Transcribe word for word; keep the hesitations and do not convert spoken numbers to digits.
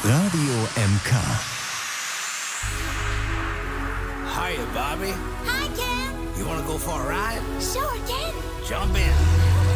Radio M K. Hiya, Bobby. Hi, Ken. You want to go for a ride? Sure, Ken. Jump in.